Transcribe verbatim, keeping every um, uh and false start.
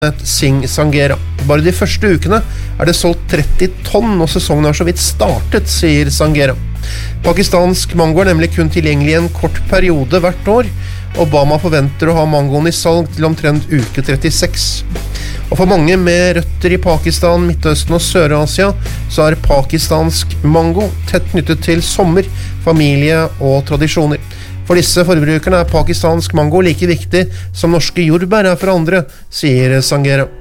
Singh Sangera. Bare de første ukene er det solgt tretti tonn, og sesongen har så vidt startet, sier Sangera. Pakistansk mango er nemlig kun tilgjengelig i en kort periode hvert år. Obama forventer å ha mangoen i salg til omtrent uke trettiseks. Og for mange med røtter i Pakistan, Midtøsten og Sør-Asia, så er pakistansk mango tett knyttet til sommer, familie og tradisjoner. For disse forbrukerne er pakistansk mango like viktig som norske jordbær er for andre, sier Sangera.